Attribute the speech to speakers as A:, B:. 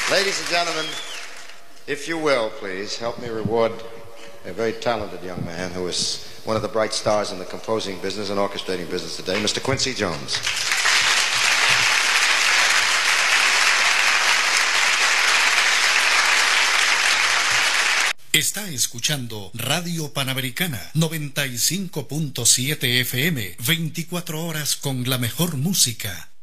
A: Ladies and gentlemen, if you will, please, help me reward a very talented young man who is one of the bright stars in the composing business and orchestrating business today, Mr. Quincy Jones.
B: Está escuchando Radio Panamericana 95.7 FM, 24 horas con la mejor música.